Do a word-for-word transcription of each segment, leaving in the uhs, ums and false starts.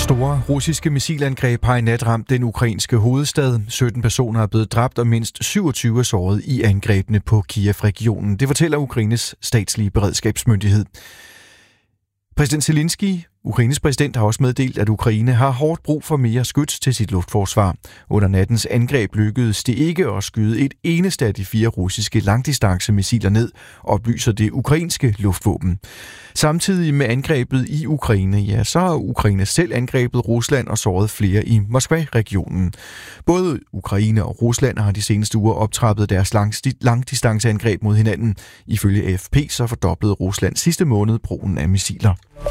Store russiske missilangreb har i nat ramt den ukrainske hovedstad. sytten personer er blevet dræbt og mindst syvogtyve er såret i angrebene på Kiev-regionen. Det fortæller Ukraines statslige beredskabsmyndighed. Præsident Zelensky, Ukraines præsident, har også meddelt, at Ukraine har hårdt brug for mere skyts til sit luftforsvar. Under nattens angreb lykkedes det ikke at skyde et eneste af de fire russiske langdistancemissiler ned, oplyser det ukrainske luftvåben. Samtidig med angrebet i Ukraine, ja, så har Ukraine selv angrebet Rusland og såret flere i Moskva-regionen. Både Ukraine og Rusland har de seneste uger optrappet deres langdistanceangreb mod hinanden. Ifølge A F P så fordoblede Rusland sidste måned brugen af missiler.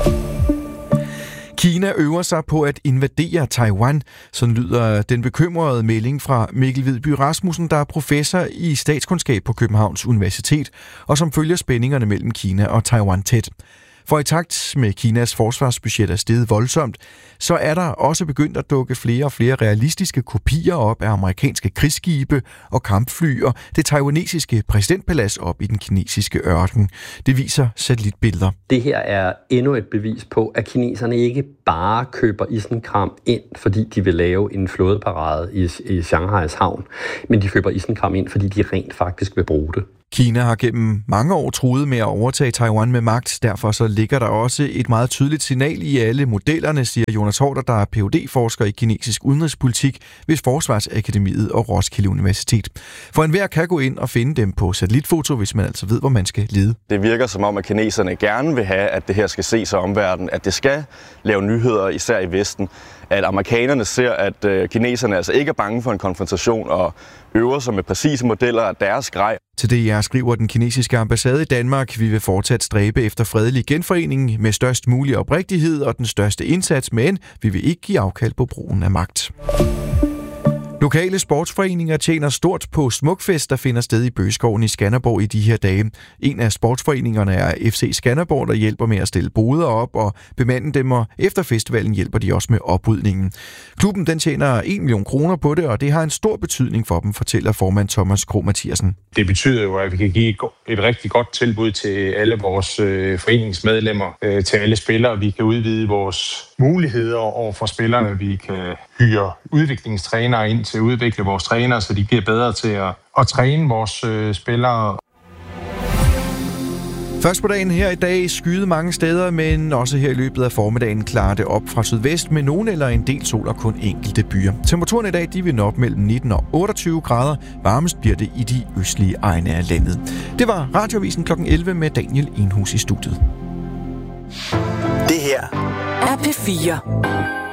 Kina øver sig på at invadere Taiwan. Sådan lyder den bekymrede melding fra Mikkel Hvidby Rasmussen, der er professor i statskundskab på Københavns Universitet, og som følger spændingerne mellem Kina og Taiwan tæt. For i takt med Kinas forsvarsbudget er steget voldsomt, så er der også begyndt at dukke flere og flere realistiske kopier op af amerikanske krigsskibe og kampfly og det taiwanesiske præsidentpalads op i den kinesiske ørken. Det viser satellitbilleder. Det her er endnu et bevis på, at kineserne ikke bare køber isenkram ind, fordi de vil lave en flådeparade i, i Shanghais havn, men de køber isenkram ind, fordi de rent faktisk vil bruge det. Kina har gennem mange år truet med at overtage Taiwan med magt. Derfor så ligger der også et meget tydeligt signal i alle modellerne, siger Jonas Horter, der er P H D-forsker i kinesisk udenrigspolitik ved Forsvarsakademiet og Roskilde Universitet. For enhver kan gå ind og finde dem på satellitfoto, hvis man altså ved, hvor man skal lede. Det virker som om, at kineserne gerne vil have, at det her skal ses af omverdenen, at det skal lave nyheder, især i Vesten. At amerikanerne ser, at kineserne altså ikke er bange for en konfrontation og øver sig med præcise modeller af deres grej. Til det jeg skriver den kinesiske ambassade i Danmark, vi vil fortsat stræbe efter fredelig genforening med størst mulig oprigtighed og den største indsats, men vi vil ikke give afkald på brugen af magt. Lokale sportsforeninger tjener stort på Smukfest, der finder sted i Bøgeskoven i Skanderborg i de her dage. En af sportsforeningerne er F C Skanderborg, der hjælper med at stille boder op og bemande dem, og efter festivalen hjælper de også med oprydningen. Klubben den tjener en million kroner på det, og det har en stor betydning for dem, fortæller formand Thomas Krog Mathiasen. Det betyder jo, at vi kan give et rigtig godt tilbud til alle vores øh, foreningsmedlemmer, øh, til alle spillere. Vi kan udvide vores muligheder over for spillerne. Vi kan hyre udviklingstrænere ind til at udvikle vores trænere, så de bliver bedre til at, at træne vores øh, spillere. Først på dagen her i dag skyde mange steder, men også her i løbet af formiddagen klarer det op fra sydvest med nogen eller en del sol og kun enkelte byer. Temperaturen i dag de vil nå op mellem nitten og otteogtyve grader. Varmest bliver det i de østlige egne af landet. Det var Radioavisen klokken elleve med Daniel Enhus i studiet. Det her er P fire.